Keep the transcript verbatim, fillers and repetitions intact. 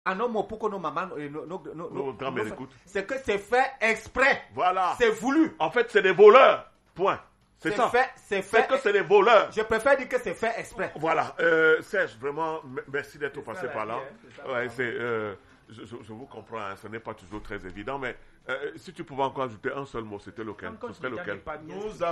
Ah non, mon pourquoi nos mamans, euh, nos, nos, nos, Nos grands-mères écoutent. C'est que c'est fait exprès. Voilà. C'est voulu. En fait, c'est des voleurs. Point. C'est, C'est ça. fait, c'est fait. C'est que c'est des voleurs. Je préfère dire que c'est fait exprès. Voilà. Euh, Serge, vraiment, m- merci d'être C'est passé ça, par la là. vie, hein, c'est ça, Ouais, vraiment. c'est, euh, je, je- je vous comprends, hein, ce n'est pas toujours très évident, mais euh, si tu pouvais encore ajouter un seul mot, c'était lequel? Encore, Ce serait je n'ai lequel? pas dit- Nous